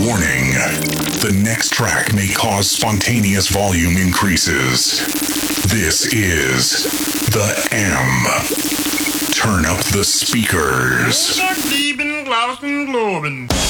Warning. The next track may cause spontaneous volume increases. This is the M. Turn up the speakers.